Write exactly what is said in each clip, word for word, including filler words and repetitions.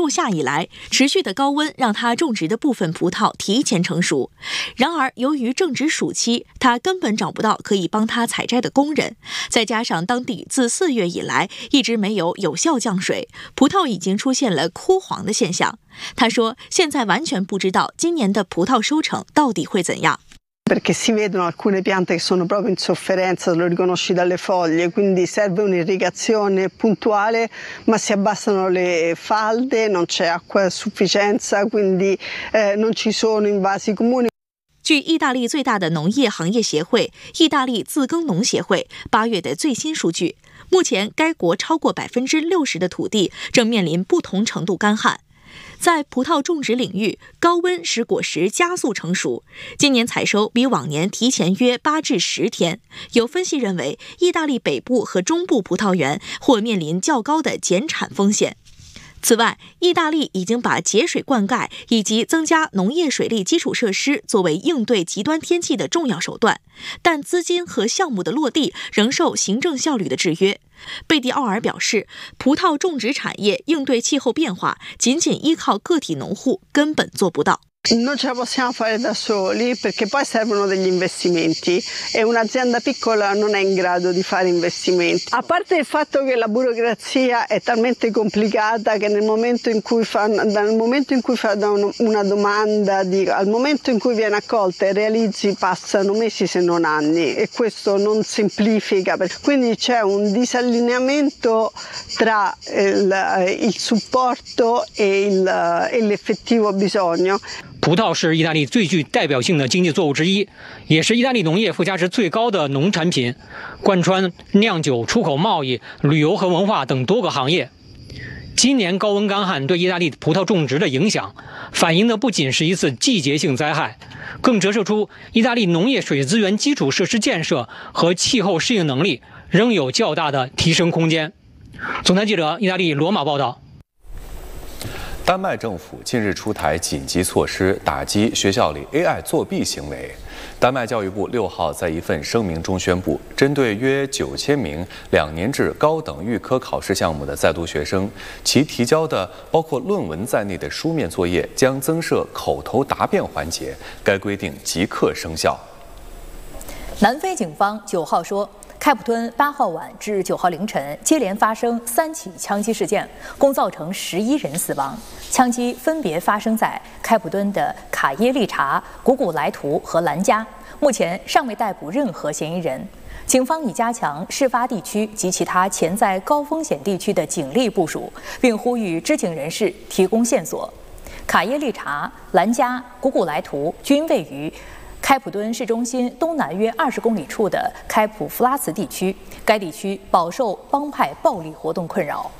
夏以来，持续的高温让他种植的部分葡萄提前成熟。然而，由于正值暑期，他根本找不到可以帮他采摘的工人，再加上当地自四月以来一直没有有效降水，葡萄已经出现了枯黄的现象。他说，现在完全不知道今年的葡萄收成到底会怎样。 Perché si vedono alcune piante che sono proprio in sofferenza, lo riconosci dalle foglie, quindi serve un'irrigazione puntuale, ma si abbassano le falde, non c'è acqua a sufficienza, quindi eh, non ci sono invasi comuni. 据意大利最大的农业行业协会——意大利自耕农协会八月的最新数据，目前该国超过百分之六十的土地正面临不同程度干旱。 在葡萄种植领域，高温使果实加速成熟。今年采收比往年提前约八至十天。有分析认为，意大利北部和中部葡萄园或面临较高的减产风险。此外，意大利已经把节水灌溉以及增加农业水利基础设施作为应对极端天气的重要手段，但资金和项目的落地仍受行政效率的制约。 贝蒂奥尔表示，葡萄种植产业应对气候变化，仅仅依靠个体农户根本做不到。 Non ce la possiamo fare da soli perché poi servono degli investimenti e un'azienda piccola non è in grado di fare investimenti. A parte il fatto che la burocrazia è talmente complicata che nel momento in cui fanno, dal momento in cui fanno una domanda di, al momento in cui viene accolta e realizzi passano mesi se non anni e questo non semplifica. Quindi c'è un disallineamento tra il, il supporto e, il, e l'effettivo bisogno. 葡萄是意大利最具代表性的经济作物之一，也是意大利农业附加值最高的农产品，贯穿酿酒、出口贸易、旅游和文化等多个行业。今年高温干旱对意大利葡萄种植的影响，反映的不仅是一次季节性灾害，更折射出意大利农业水资源基础设施建设和气候适应能力仍有较大的提升空间。总台记者意大利罗马报道。 丹麦政府近日出台紧急措施，打击学校里 A I 作弊行为。丹麦教育部六号在一份声明中宣布，针对约九千名两年制高等预科考试项目的在读学生，其提交的包括论文在内的书面作业将增设口头答辩环节，该规定即刻生效。 南非警方九号说。 开普敦八号晚至九号凌晨接连发生三起枪击事件，共造成十一人死亡。枪击分别发生在开普敦的卡耶利查、古古莱图和兰加，目前尚未逮捕任何嫌疑人。警方已加强事发地区及其他潜在高风险地区的警力部署，并呼吁知情人士提供线索。卡耶利查、兰加、古古莱图均位于 开普敦市中心东南约二十公里处的开普弗拉茨地区，该地区饱受帮派暴力活动困扰。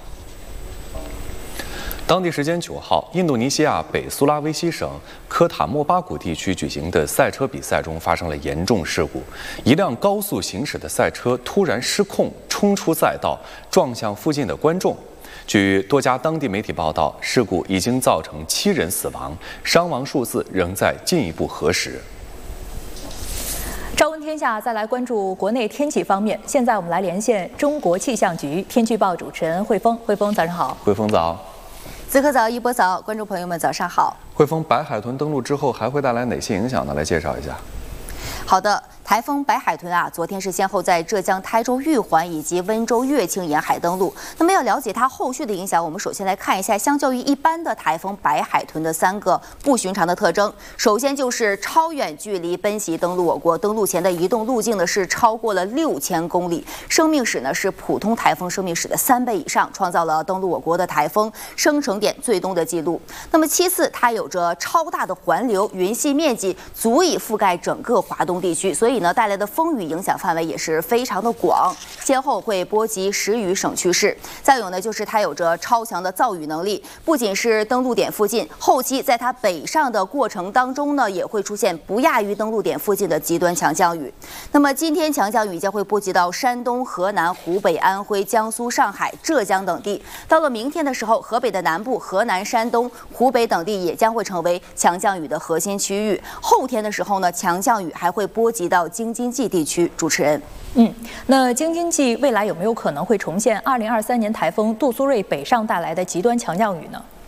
当地时间九号，印度尼西亚北苏拉威西省科塔莫巴谷地区举行的赛车比赛中发生了严重事故，一辆高速行驶的赛车突然失控，冲出赛道，撞向附近的观众。 据多家当地媒体报道，事故已经造成七人死亡，伤亡数字仍在进一步核实。 朝闻天下，再来关注国内天气方面。现在我们来连线中国气象局天气预报主持人汇丰。汇丰，早上好。 汇丰早。 子科早，一波早，观众朋友们早上好。 汇丰，白海豚登陆之后还会带来哪些影响呢？来介绍一下。 好的。 台风白海豚啊，昨天是先后在浙江台州玉环以及温州乐清沿海登陆。那么要了解它后续的影响，我们首先来看一下，相较于一般的台风白海豚的三个不寻常的特征。首先就是超远距离奔袭登陆我国，登陆前的移动路径呢是超过了六千公里，生命史呢是普通台风生命史的三倍以上，创造了登陆我国的台风生成点最东的记录。那么其次，它有着超大的环流，云系面积足以覆盖整个华东地区，所以 呢，带来的风雨影响范围也是非常的广，先后会波及十余省区市。再有呢，就是它有着超强的造雨能力，不仅是登陆点附近，后期在它北上的过程当中呢，也会出现不亚于登陆点附近的极端强降雨。那么今天强降雨将会波及到山东、河南、湖北、安徽、江苏、上海、浙江等地。到了明天的时候，河北的南部、河南、山东、湖北等地也将会成为强降雨的核心区域。后天的时候呢，强降雨还会波及到 京津冀地区，主持人， 嗯，那京津冀未来有没有可能会重现二零二三年台风杜苏芮北上带来的极端强降雨呢？